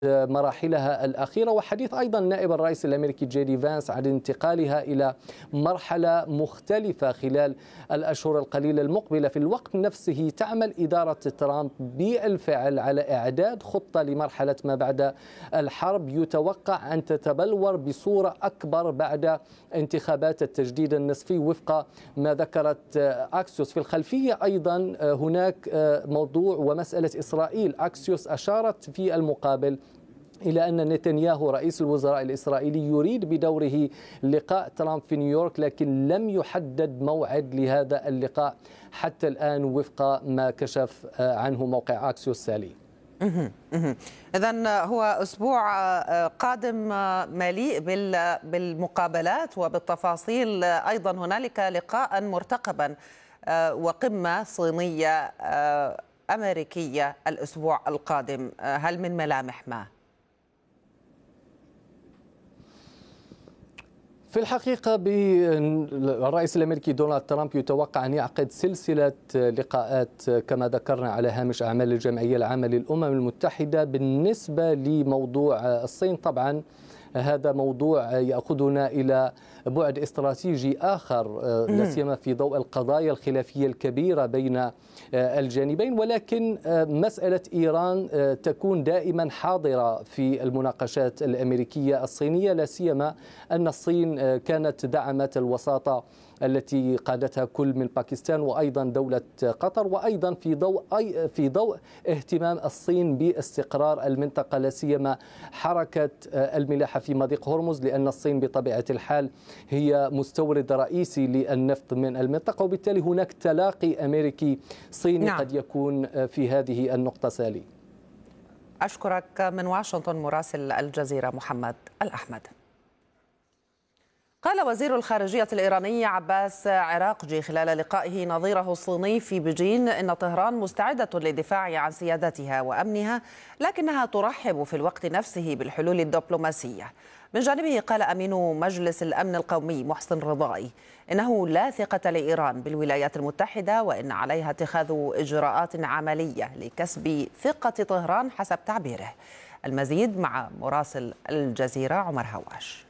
مراحلها الأخيرة، وحديث أيضا نائب الرئيس الأمريكي جي دي فانس عن انتقالها إلى مرحلة مختلفة خلال الأشهر القليلة المقبلة. في الوقت نفسه تعمل إدارة ترامب بالفعل على إعداد خطة لمرحلة ما بعد الحرب، يتوقع أن تتبلور بصورة أكبر بعد انتخابات التجديد النصفي وفق ما ذكرت أكسيوس. في الخلفية أيضا هناك موضوع ومسألة إسرائيل. أكسيوس أشارت في المقابل إلى أن نتنياهو رئيس الوزراء الإسرائيلي يريد بدوره لقاء ترامب في نيويورك، لكن لم يحدد موعد لهذا اللقاء حتى الآن وفق ما كشف عنه موقع أكسيوس سالي. إذن هو أسبوع قادم مليء بالمقابلات وبالتفاصيل. أيضا هنالك لقاء مرتقبا وقمة صينية أمريكية الأسبوع القادم، هل من ملامح ما؟ في الحقيقة الرئيس الأمريكي دونالد ترامب يتوقع أن يعقد سلسلة لقاءات كما ذكرنا على هامش أعمال الجمعية العامة للأمم المتحدة. بالنسبة لموضوع الصين طبعا هذا موضوع يأخذنا إلى بعد استراتيجي آخر، لا سيما في ضوء القضايا الخلافية الكبيرة بين الجانبين، ولكن مسألة إيران تكون دائما حاضرة في المناقشات الأمريكية الصينية، لا سيما أن الصين كانت دعمت الوساطة التي قادتها كل من باكستان وأيضا دولة قطر، وأيضا في ضوء اهتمام الصين باستقرار المنطقة، لا سيما حركة الملاحة في مضيق هرمز، لأن الصين بطبيعة الحال هي مستورد رئيسي للنفط من المنطقة، وبالتالي هناك تلاقي أمريكي صيني قد يكون في هذه النقطة سالي. أشكرك من واشنطن مراسل الجزيرة محمد الأحمد. قال وزير الخارجية الإيراني عباس عراقجي خلال لقائه نظيره الصيني في بيجين إن طهران مستعدة للدفاع عن سيادتها وأمنها، لكنها ترحب في الوقت نفسه بالحلول الدبلوماسية. من جانبه قال أمين مجلس الأمن القومي محسن رضائي إنه لا ثقة لإيران بالولايات المتحدة، وإن عليها اتخاذ إجراءات عملية لكسب ثقة طهران حسب تعبيره. المزيد مع مراسل الجزيرة عمر هواش.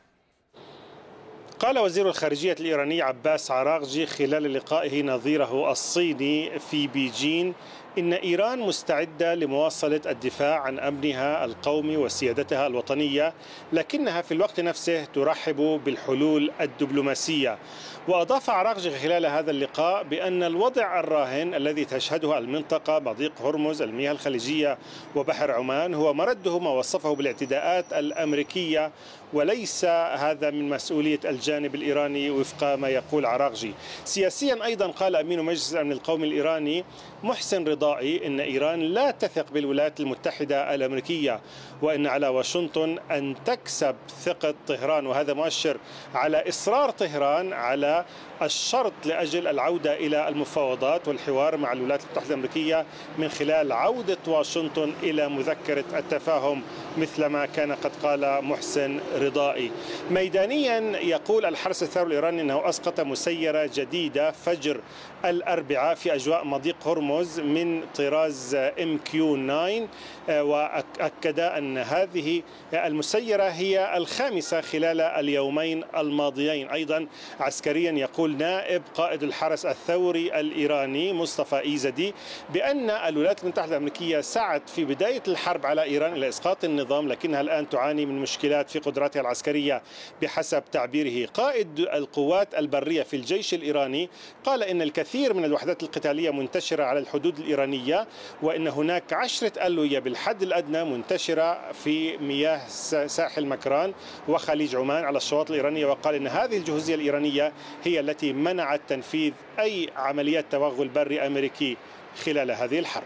قال وزير الخارجية الإيراني عباس عراقجي خلال لقائه نظيره الصيني في بيجين إن إيران مستعدة لمواصلة الدفاع عن أمنها القومي وسيادتها الوطنية، لكنها في الوقت نفسه ترحب بالحلول الدبلوماسية. وأضاف عراقجي خلال هذا اللقاء بأن الوضع الراهن الذي تشهده المنطقة مضيق هرمز، المياه الخليجية وبحر عمان هو مرده ما وصفه بالاعتداءات الأمريكية، وليس هذا من مسؤولية الجانب الإيراني وفق ما يقول عراقجي. سياسيا أيضا قال أمين مجلس الأمن القومي الإيراني محسن رضائي إن إيران لا تثق بالولايات المتحدة الأمريكية، وإن على واشنطن أن تكسب ثقة طهران، وهذا مؤشر على إصرار طهران على الشرط لأجل العودة إلى المفاوضات والحوار مع الولايات المتحدة الأمريكية من خلال عودة واشنطن إلى مذكرة التفاهم مثل ما كان قد قال محسن رضائي. ميدانيا يقول الحرس الثوري الإيراني أنه أسقط مسيرة جديدة فجر الأربعاء في أجواء مضيق هرمز من طراز MQ-9، وأكد أن هذه المسيرة هي الخامسة خلال اليومين الماضيين. أيضا عسكريا يقول نائب قائد الحرس الثوري الإيراني مصطفى إيزدي بأن الولايات المتحدة الأمريكية سعت في بداية الحرب على إيران إلى إسقاط النظام، لكنها الآن تعاني من مشكلات في قدراتها العسكرية بحسب تعبيره. قائد القوات البرية في الجيش الإيراني قال إن الكثير من الوحدات القتالية منتشرة على الحدود الإيرانية، وإن هناك 10 ألوية بالحد الأدنى منتشرة في مياه ساحل مكران وخليج عمان على الشواطئ الإيرانية، وقال إن هذه الجهوزية الإيرانية هي التي منعت تنفيذ أي عمليات توغل بري أمريكي خلال هذه الحرب.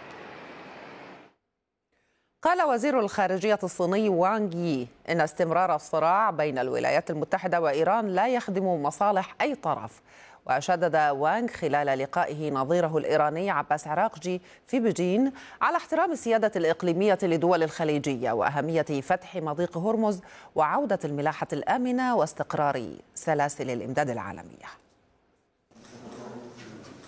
قال وزير الخارجية الصيني وانغ يي إن استمرار الصراع بين الولايات المتحدة وإيران لا يخدم مصالح أي طرف. وشدد وانغ خلال لقائه نظيره الإيراني عباس عراقجي في بيجين على احترام السيادة الإقليمية لدول الخليجية وأهمية فتح مضيق هرمز وعودة الملاحة الآمنة واستقرار سلاسل الإمداد العالمية.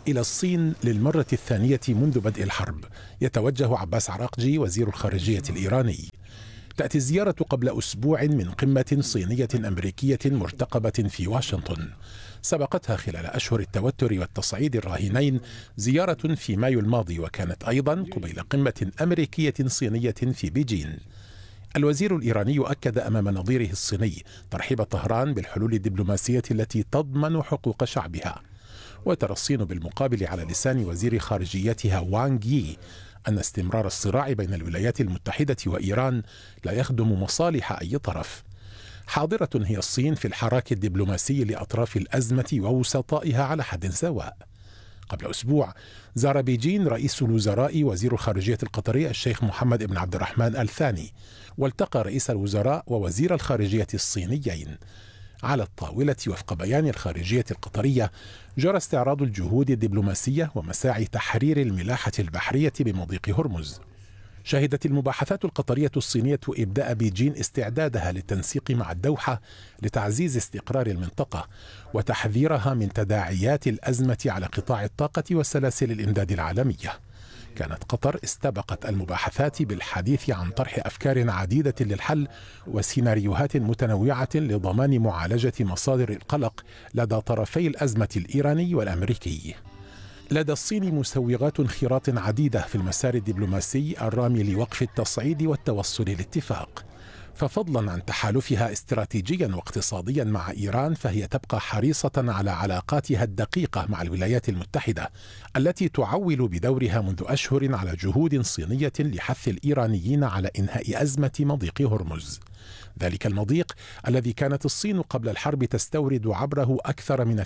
إلى الصين للمرة الثانية منذ بدء الحرب، يتوجه عباس عراقجي وزير الخارجية الإيراني. تأتي الزيارة قبل أسبوع من قمة صينية أمريكية مرتقبة في واشنطن، سبقتها خلال أشهر التوتر والتصعيد الراهنين زيارة في مايو الماضي، وكانت أيضا قبيل قمة أمريكية صينية في بيجين. الوزير الإيراني أكد أمام نظيره الصيني ترحيب طهران بالحلول الدبلوماسية التي تضمن حقوق شعبها. وترى الصين بالمقابل على لسان وزير خارجيتها وانغ يي أن استمرار الصراع بين الولايات المتحدة وإيران لا يخدم مصالح أي طرف. حاضرة هي الصين في الحراك الدبلوماسي لأطراف الأزمة ووسطائها على حد سواء. قبل أسبوع زار بيجين رئيس الوزراء وزير الخارجية القطري الشيخ محمد بن عبد الرحمن الثاني، والتقى رئيس الوزراء ووزير الخارجية الصينيين. على الطاولة وفق بيان الخارجية القطرية جرى استعراض الجهود الدبلوماسية ومساعي تحرير الملاحة البحرية بمضيق هرمز. شهدت المباحثات القطرية الصينية إبداء بيجين استعدادها للتنسيق مع الدوحة لتعزيز استقرار المنطقة وتحذيرها من تداعيات الأزمة على قطاع الطاقة وسلاسل الإمداد العالمية. كانت قطر استبقت المباحثات بالحديث عن طرح أفكار عديدة للحل وسيناريوهات متنوعة لضمان معالجة مصادر القلق لدى طرفي الأزمة الإيراني والأمريكي. لدى الصين مسوغات انخراط عديدة في المسار الدبلوماسي الرامي لوقف التصعيد والتوصل لاتفاق. ففضلا عن تحالفها استراتيجيا واقتصاديا مع إيران، فهي تبقى حريصة على علاقاتها الدقيقة مع الولايات المتحدة التي تعول بدورها منذ أشهر على جهود صينية لحث الإيرانيين على إنهاء أزمة مضيق هرمز. ذلك المضيق الذي كانت الصين قبل الحرب تستورد عبره أكثر من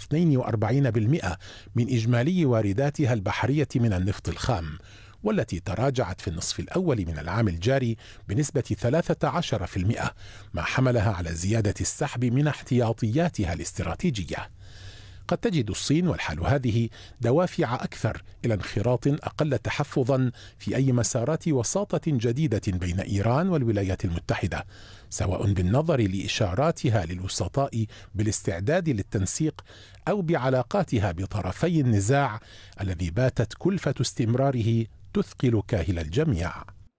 42% من إجمالي وارداتها البحرية من النفط الخام، والتي تراجعت في النصف الأول من العام الجاري بنسبة 13%، ما حملها على زيادة السحب من احتياطياتها الاستراتيجية. قد تجد الصين والحال هذه دوافع أكثر إلى انخراط أقل تحفظا في أي مسارات وساطة جديدة بين إيران والولايات المتحدة، سواء بالنظر لإشاراتها للوسطاء بالاستعداد للتنسيق أو بعلاقاتها بطرفي النزاع الذي باتت كلفة استمراره تثقل كاهل الجميع.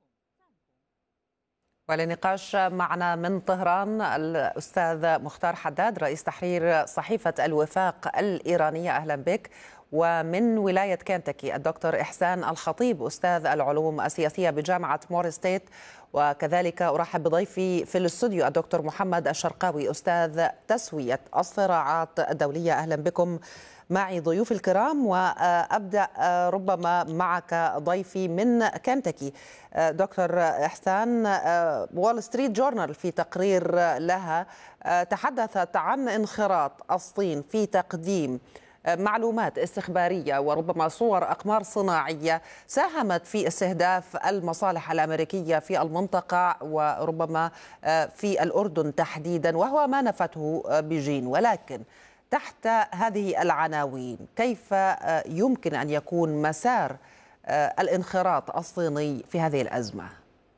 ولنقاش معنا من طهران الأستاذ مختار حداد رئيس تحرير صحيفة الوفاق الإيرانية، أهلا بك. ومن ولاية كنتاكي الدكتور إحسان الخطيب أستاذ العلوم السياسية بجامعة مور ستيت، وكذلك أرحب بضيفي في الاستوديو الدكتور محمد الشرقاوي أستاذ تسوية الصراعات الدولية، أهلا بكم معي ضيوف الكرام. وأبدأ ربما معك ضيفي من كنتاكي دكتور إحسان. وول ستريت جورنال في تقرير لها تحدثت عن انخراط الصين في تقديم معلومات استخبارية وربما صور أقمار صناعية ساهمت في استهداف المصالح الأمريكية في المنطقة وربما في الأردن تحديدا، وهو ما نفته بيجين. ولكن تحت هذه العناوين كيف يمكن أن يكون مسار الانخراط الصيني في هذه الأزمة؟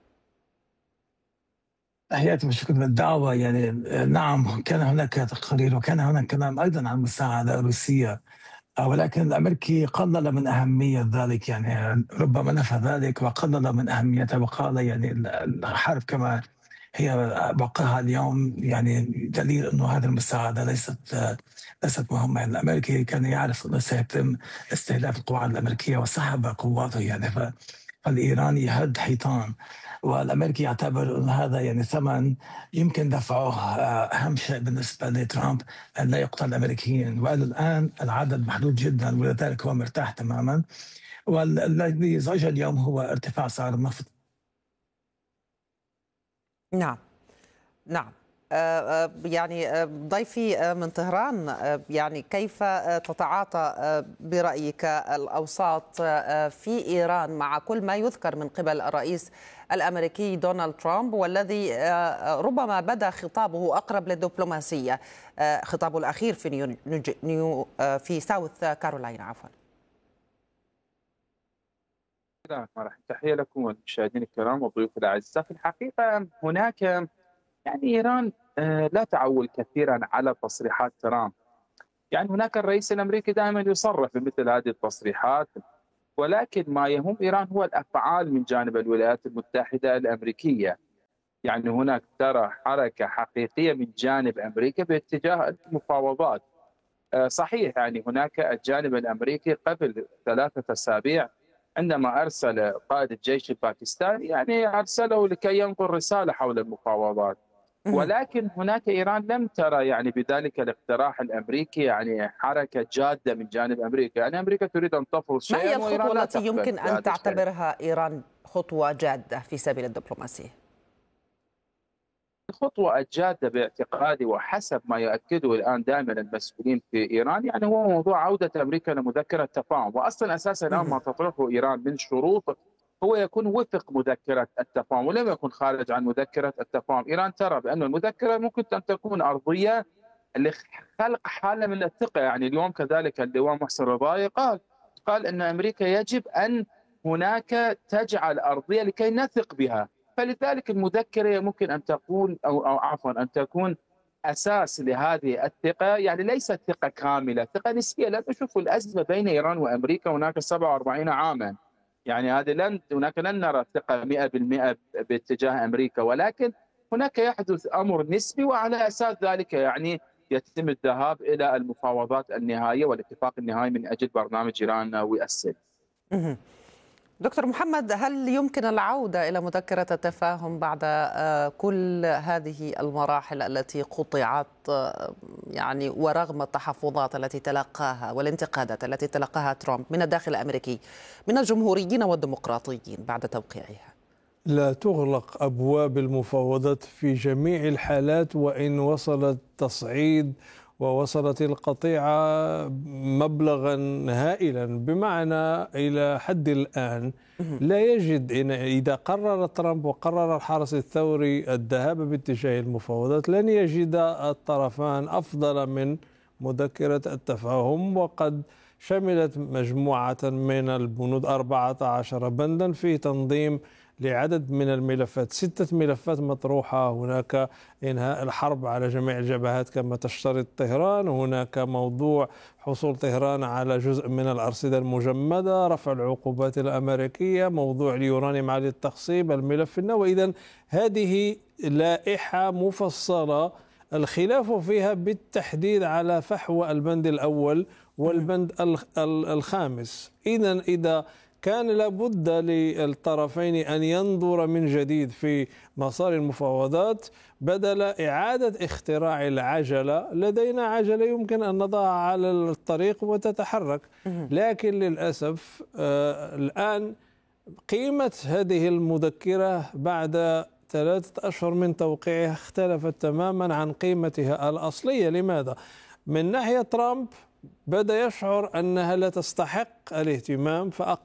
تحياتي وشكرا للدعوة. يعني نعم، كان هناك تقارير وكان هناك كلام أيضا عن مساعدة روسية، ولكن الأمريكي قلل من أهمية ذلك، يعني ربما نفى ذلك وقلل من أهميتها وقال يعني الحرب كما هي بقاها اليوم يعني دليل أنه هذه المساعدة ليست مهمة. يعني الأمريكي كان يعرف أنه سيتم استهداف القواعد الأمريكية وسحب قواته، يعني فالإيراني يهد حيطان، والأمريكي يعتبر أن هذا يعني ثمن يمكن دفعه. أهم شيء بالنسبة لترامب أن لا يقتل الأمريكيين، وإلى الآن العدد محدود جدا ولذلك هو مرتاح تماما. والذي يزعج اليوم هو ارتفاع سعر النفط. نعم نعم. يعني ضيفي من طهران، يعني كيف تتعاطى برأيك الأوساط في إيران مع كل ما يذكر من قبل الرئيس الأمريكي دونالد ترامب، والذي ربما بدا خطابه أقرب للدبلوماسية، خطابه الأخير في ساوث كارولاينا عفوا. تحية لكم والمشاهدين الكرام والضيوف الأعزاء. في الحقيقة هناك يعني إيران لا تعول كثيرا على تصريحات ترامب، يعني هناك الرئيس الأمريكي دائما يصرح بمثل هذه التصريحات، ولكن ما يهم إيران هو الأفعال من جانب الولايات المتحدة الأمريكية. يعني هناك ترى حركة حقيقية من جانب أمريكا باتجاه المفاوضات. صحيح، يعني هناك الجانب الأمريكي قبل 3 أسابيع عندما أرسل قائد الجيش الباكستاني، يعني أرسله لكي ينقل رسالة حول المفاوضات، ولكن هناك إيران لم ترى يعني بذلك الاقتراح الأمريكي يعني حركة جادة من جانب أمريكا. يعني أمريكا تريد أن تفرض ما هي شيئا وإيران الخطوة لا التي تقبل يمكن أن هذا الشيء. تعتبرها إيران خطوة جادة في سبيل الدبلوماسية؟ الخطوة الجادة باعتقادي وحسب ما يؤكده الآن دائما المسؤولين في إيران، يعني هو موضوع عودة أمريكا لمذكرة تفاهم. وأصلا أساسا الآن ما تطرحه إيران من شروط هو يكون وفق مذكرة التفاهم ولم يكن خارج عن مذكرة التفاهم. إيران ترى بأن المذكرة ممكن أن تكون أرضية لخلق حالة من الثقة. يعني اليوم كذلك اللواء محسن رضاي قال أن أمريكا يجب أن هناك تجعل أرضية لكي نثق بها. فلذلك المذكرة ممكن أن تكون أو عفوا أن تكون أساس لهذه الثقة، يعني ليست ثقة كاملة، ثقة نسبية. لا تشوفوا الأزمة بين إيران وأمريكا هناك 47 عاما، يعني هذه هناك لن نرى ثقة 100% باتجاه أمريكا، ولكن هناك يحدث أمر نسبي، وعلى أساس ذلك يعني يتم الذهاب إلى المفاوضات النهائية والاتفاق النهائي من أجل برنامج إيران النووي السلمي. دكتور محمد، هل يمكن العودة إلى مذكرة التفاهم بعد كل هذه المراحل التي قطعت، يعني ورغم التحفظات التي تلقاها والانتقادات التي تلقاها ترامب من الداخل الأمريكي من الجمهوريين والديمقراطيين بعد توقيعها؟ لا تغلق أبواب المفاوضات في جميع الحالات، وإن وصل التصعيد ووصلت القطيعة مبلغا هائلا، بمعنى إلى حد الآن لا يجد إذا قرر ترامب وقرر الحرس الثوري الذهاب باتجاه المفاوضات لن يجد الطرفان أفضل من مذكرة التفاهم، وقد شملت مجموعة من البنود 14 بندا في تنظيم لعدد من الملفات، 6 ملفات مطروحة. هناك إنهاء الحرب على جميع الجبهات كما تشترط طهران، هناك موضوع حصول طهران على جزء من الأرصدة المجمدة، رفع العقوبات الأمريكية، موضوع اليورانيوم على التخصيب، الملف النووي. إذن هذه لائحة مفصلة الخلاف فيها بالتحديد على فحوى البند الأول والبند الخامس. إذا كان لابد للطرفين أن ينظر من جديد في مسار المفاوضات بدل إعادة اختراع العجلة. لدينا عجلة يمكن أن نضعها على الطريق وتتحرك، لكن للأسف الآن قيمة هذه المذكرة بعد 3 أشهر من توقيعها اختلفت تماما عن قيمتها الأصلية. لماذا؟ من ناحية ترامب بدأ يشعر أنها لا تستحق الاهتمام،